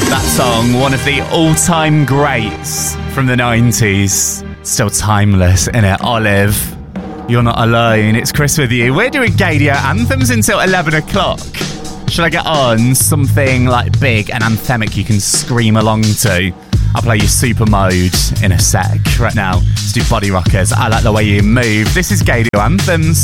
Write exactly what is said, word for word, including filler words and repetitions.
That song, one of the all-time greats from the nineties. Still timeless, innit? Olive, you're not alone. It's Chris with you. We're doing Gaydio anthems until eleven o'clock. Should I get on something like big and anthemic you can scream along to? I'll play you Super Mode in a sec. Right now, let's do Body Rockers. I Like the Way You Move. This is Gaydio Anthems.